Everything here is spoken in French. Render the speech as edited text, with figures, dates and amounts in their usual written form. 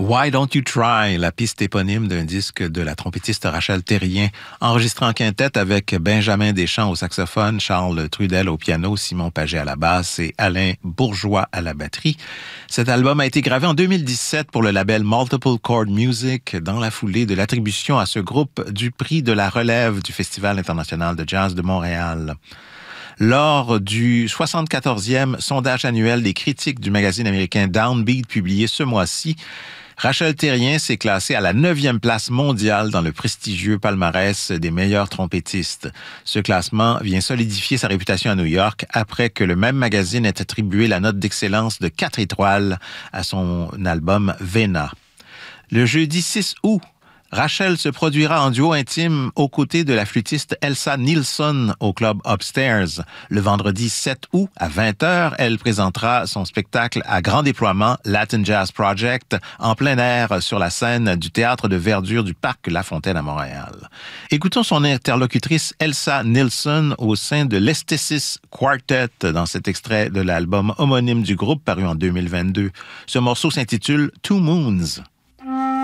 Why Don't You Try, la piste éponyme d'un disque de la trompettiste Rachel Terrien, enregistré en quintette avec Benjamin Deschamps au saxophone, Charles Trudel au piano, Simon Paget à la basse et Alain Bourgeois à la batterie. Cet album a été gravé en 2017 pour le label Multiple Chord Music dans la foulée de l'attribution à ce groupe du prix de la relève du Festival international de jazz de Montréal. Lors du 74e sondage annuel des critiques du magazine américain Downbeat publié ce mois-ci, Rachel Terrien s'est classée à la 9e place mondiale dans le prestigieux palmarès des meilleurs trompettistes. Ce classement vient solidifier sa réputation à New York après que le même magazine ait attribué la note d'excellence de 4 étoiles à son album Vena. Le jeudi 6 août, Rachel se produira en duo intime aux côtés de la flûtiste Elsa Nilsson au club Upstairs. Le vendredi 7 août à 20h, elle présentera son spectacle à grand déploiement Latin Jazz Project en plein air sur la scène du Théâtre de Verdure du Parc La Fontaine à Montréal. Écoutons son interlocutrice Elsa Nilsson au sein de l'Esthesis Quartet dans cet extrait de l'album homonyme du groupe paru en 2022. Ce morceau s'intitule Two Moons.